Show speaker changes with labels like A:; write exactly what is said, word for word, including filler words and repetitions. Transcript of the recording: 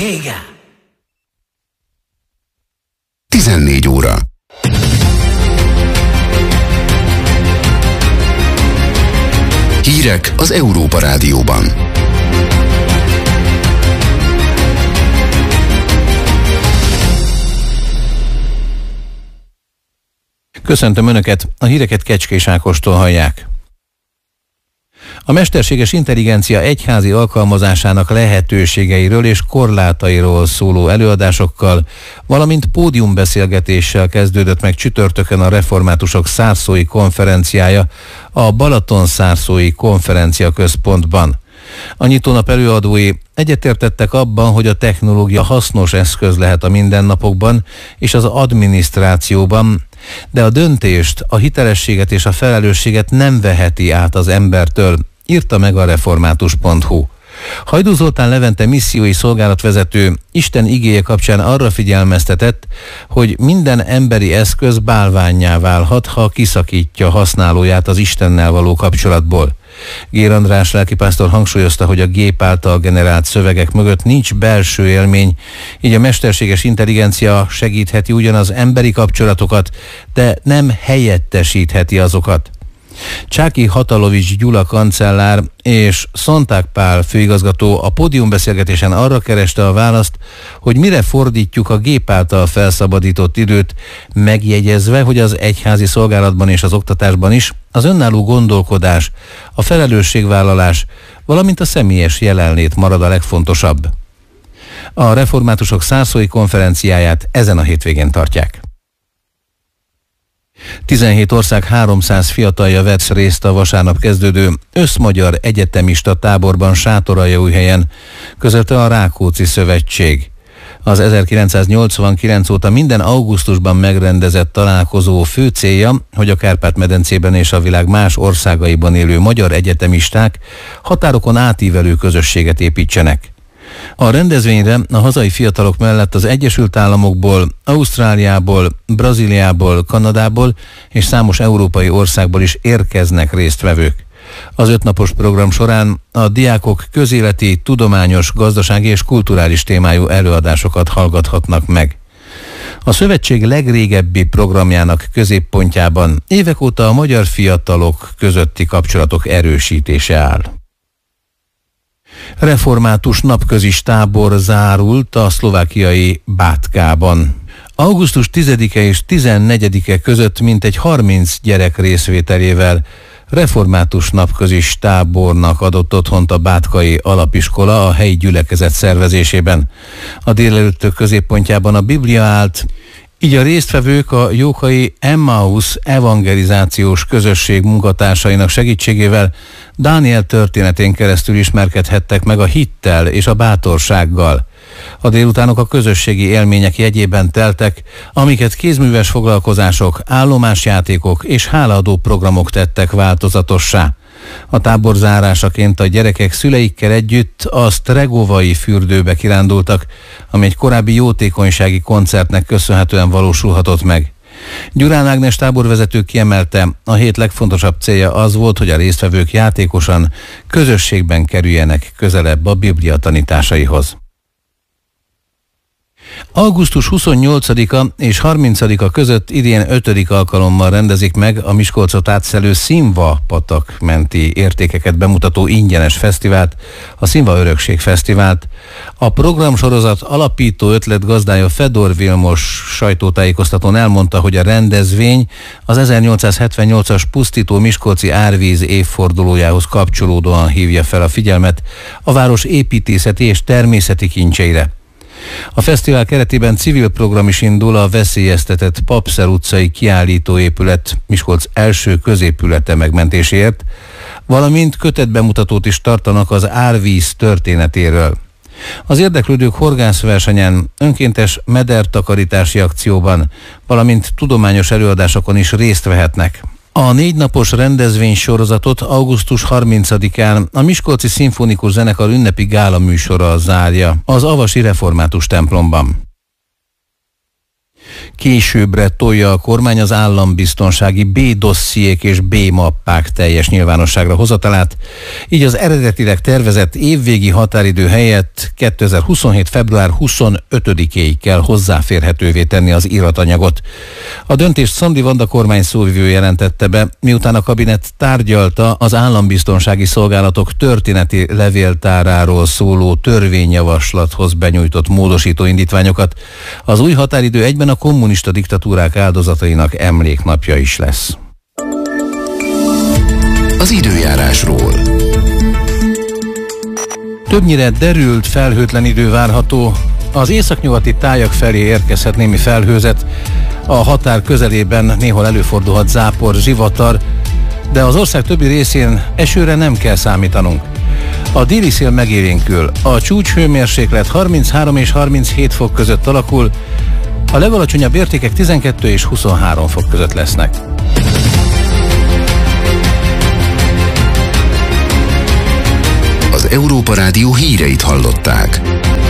A: Jéga!
B: tizennégy óra. Hírek az Európa Rádióban.
C: Köszöntöm Önöket, a híreket Kecskés Ákostól hallják. A mesterséges intelligencia egyházi alkalmazásának lehetőségeiről és korlátairól szóló előadásokkal, valamint pódiumbeszélgetéssel kezdődött meg csütörtökön a reformátusok szárszói konferenciája a Balaton-szárszói Konferencia Központban. A nyitónap előadói egyetértettek abban, hogy a technológia hasznos eszköz lehet a mindennapokban és az adminisztrációban, de a döntést, a hitelességet és a felelősséget nem veheti át az embertől, írta meg a református pont hu. Hajdú Zoltán Levente missziói szolgálatvezető Isten igéje kapcsán arra figyelmeztetett, hogy minden emberi eszköz bálvánnyá válhat, ha kiszakítja használóját az Istennel való kapcsolatból. Gér András lelkipásztor hangsúlyozta, hogy a gép által generált szövegek mögött nincs belső élmény, így a mesterséges intelligencia segítheti ugyan az emberi kapcsolatokat, de nem helyettesítheti azokat. Csáki Hatalovics Gyula kancellár és Szonták Pál főigazgató a pódiumbeszélgetésen arra kereste a választ, hogy mire fordítjuk a gép által felszabadított időt, megjegyezve, hogy az egyházi szolgálatban és az oktatásban is az önálló gondolkodás, a felelősségvállalás, valamint a személyes jelenlét marad a legfontosabb. A reformátusok szárszói konferenciáját ezen a hétvégén tartják. tizenhét ország háromszáz fiatalja vett részt a vasárnap kezdődő összmagyar egyetemista táborban Sátoraljaújhelyen, közölte a Rákóczi Szövetség. Az ezerkilencszáznyolcvankilenc óta minden augusztusban megrendezett találkozó fő célja, hogy a Kárpát-medencében és a világ más országaiban élő magyar egyetemisták határokon átívelő közösséget építsenek. A rendezvényre a hazai fiatalok mellett az Egyesült Államokból, Ausztráliából, Brazíliából, Kanadából és számos európai országból is érkeznek résztvevők. Az ötnapos program során a diákok közéleti, tudományos, gazdasági és kulturális témájú előadásokat hallgathatnak meg. A szövetség legrégebbi programjának középpontjában évek óta a magyar fiatalok közötti kapcsolatok erősítése áll. Református napközis tábor zárult a szlovákiai Bátkában. augusztus tizedike és tizennegyedike között mintegy harminc gyerek részvételével református napközis tábornak adott otthont a bátkai alapiskola a helyi gyülekezet szervezésében. A délelőttök középpontjában a Biblia állt, így a résztvevők a jókai Emmaus evangelizációs közösség munkatársainak segítségével Dániel történetén keresztül ismerkedhettek meg a hittel és a bátorsággal. A délutánok a közösségi élmények jegyében teltek, amiket kézműves foglalkozások, állomásjátékok és hálaadó programok tettek változatossá. A tábor zárásaként a gyerekek szüleikkel együtt a Stregovai fürdőbe kirándultak, ami egy korábbi jótékonysági koncertnek köszönhetően valósulhatott meg. Gyurán Ágnes táborvezető kiemelte, a hét legfontosabb célja az volt, hogy a résztvevők játékosan, közösségben kerüljenek közelebb a Biblia tanításaihoz. augusztus huszonnyolcadika és harmincadika között idén ötödik alkalommal rendezik meg a Miskolcot átszelő Színva patak menti értékeket bemutató ingyenes fesztivált, a Színva Örökség Fesztivált. A programsorozat alapító ötletgazdája Fedor Vilmos sajtótájékoztatón elmondta, hogy a rendezvény az ezernyolcszázhetvennyolcas pusztító miskolci árvíz évfordulójához kapcsolódóan hívja fel a figyelmet a város építészeti és természeti kincseire. A fesztivál keretében civil program is indul a veszélyeztetett Papszer utcai kiállítóépület Miskolc első középülete megmentéséért, valamint kötetbemutatót is tartanak az árvíz történetéről. Az érdeklődők horgászversenyen, önkéntes medertakarítási akcióban, valamint tudományos előadásokon is részt vehetnek. A négy napos rendezvény sorozatot augusztus harmincadikán a Miskolci Szimfonikus Zenekar ünnepi gála műsora zárja az Avasi Református templomban. Későbbre tolja a kormány az állambiztonsági B-dossziék és B-mappák teljes nyilvánosságra hozatalát, így az eredetileg tervezett évvégi határidő helyett kétezer-huszonhét. február huszonötödikéig kell hozzáférhetővé tenni az íratanyagot. A döntést Szandi Vanda kormány szóvivő jelentette be, miután a kabinet tárgyalta az állambiztonsági szolgálatok történeti levéltáráról szóló törvényjavaslathoz benyújtott módosító indítványokat. Az új határidő egyben a kommunista diktatúrák áldozatainak emléknapja is lesz.
B: Az időjárásról.
C: Többnyire derült, felhőtlen idő várható. Az északnyugati tájak felé érkezhet némi felhőzet, a határ közelében néhol előfordulhat zápor, zivatar, de az ország többi részén esőre nem kell számítanunk. A déli szél megélénkül, a csúcshőmérséklet harminchárom és harminchét fok között alakul, a legalacsonyabb értékek tizenkettő és huszonhárom fok között lesznek.
B: Az Európa Rádió híreit hallották.